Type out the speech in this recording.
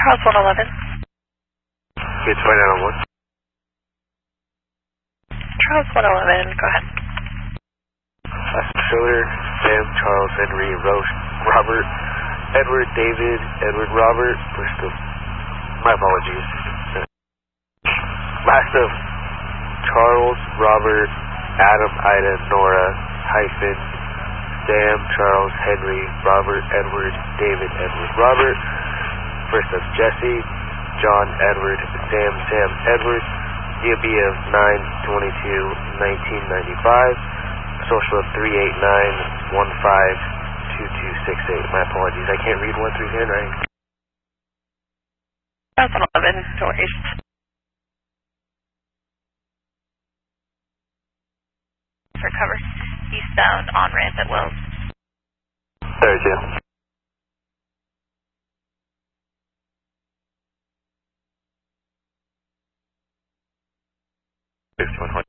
Charles 111. It's right out on 1. Charles 111, go ahead. Schiller, Sam, Charles, Henry, Roche, Robert, Edward, David, Edward, Robert, my apologies. Last of Charles, Robert, Adam, Ida, Nora, hyphen, Sam, Charles, Henry, Robert, Edward, David, Edward, Robert. First of Jesse, John, Edward, Sam, Sam, Edward. DOB of 9/22/1995. Social of 389-152268. My apologies, I can't read 1 through handwriting. Charles 111, no worries. Recover. Eastbound on ramp at Wells. 32. 6120.